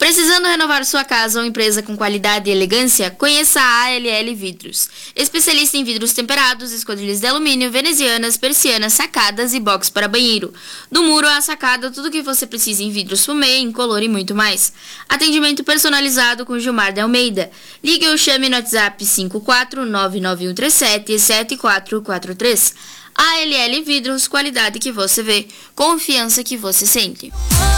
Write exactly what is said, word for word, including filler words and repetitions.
Precisando renovar sua casa ou empresa com qualidade e elegância? Conheça a A L L Vidros. Especialista em vidros temperados, esquadrilhas de alumínio, venezianas, persianas, sacadas e box para banheiro. Do muro à sacada, tudo o que você precisa em vidros fumê, incolor e muito mais. Atendimento personalizado com Gilmar de Almeida. Ligue ou chame no WhatsApp cinco quatro nove nove um três sete sete quatro quatro três. A L L Vidros, qualidade que você vê, confiança que você sente.